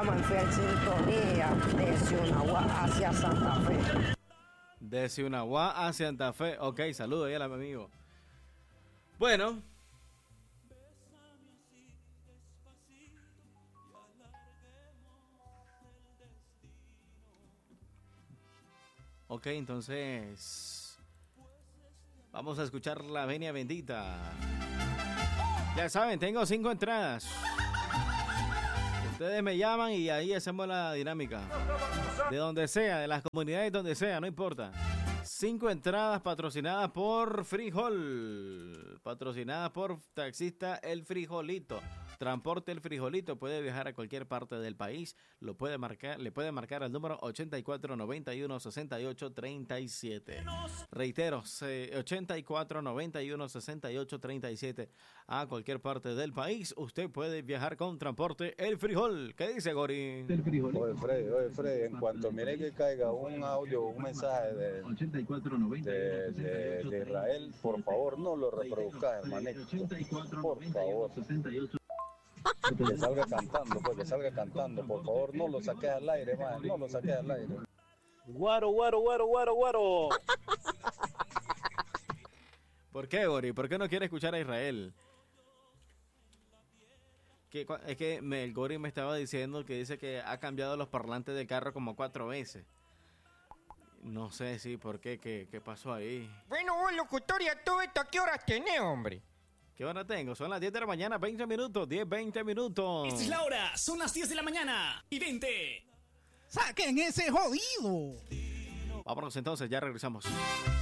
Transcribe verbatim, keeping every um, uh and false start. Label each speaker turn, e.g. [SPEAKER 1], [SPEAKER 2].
[SPEAKER 1] Estamos en fiel sintonía de Ciunaguá hacia Santa Fe.
[SPEAKER 2] De Ciunaguá hacia Santa Fe. Ok, saludos ahí al amigo. Bueno. Ok, entonces vamos a escuchar la venia bendita. Ya saben, tengo cinco entradas. Ustedes me llaman y ahí hacemos la dinámica. De donde sea, de las comunidades donde sea, no importa. Cinco entradas patrocinadas por Frijol. Patrocinadas por Taxista El Frijolito. Transporte El Frijolito. Puede viajar a cualquier parte del país. Lo puede marcar, le puede marcar al número ochenta y cuatro noventa y uno sesenta y ocho treinta y siete. Reitero, ochenta y cuatro noventa y uno sesenta y ocho treinta y siete. A cualquier parte del país. Usted puede viajar con Transporte El Frijol. ¿Qué dice, Gori?
[SPEAKER 3] Oye, Freddy, oye, Freddy, en cuanto mire que caiga un audio, un mensaje de, de, de, de Israel, por favor, no lo reproduzca, hermanito. Por favor. Que salga cantando, pues, que salga cantando, por favor, no lo saques al aire, man, no lo saques al aire.
[SPEAKER 4] Guaro, guaro, guaro, guaro, guaro.
[SPEAKER 2] ¿Por qué, Gori? ¿Por qué no quiere escuchar a Israel? Que, es que me, el Gori me estaba diciendo que dice que ha cambiado los parlantes del carro como cuatro veces. No sé si, ¿por qué? ¿Qué, qué pasó ahí?
[SPEAKER 5] Bueno, vos, locutor, y a todo esto, ¿a qué horas tenés, hombre?
[SPEAKER 2] ¿Qué hora tengo? Son las diez de la mañana, veinte minutos, diez, veinte minutos.
[SPEAKER 6] Esta es la hora, son las diez de la mañana y veinte.
[SPEAKER 7] ¡Saquen ese jodido!
[SPEAKER 2] Vámonos entonces, ya regresamos.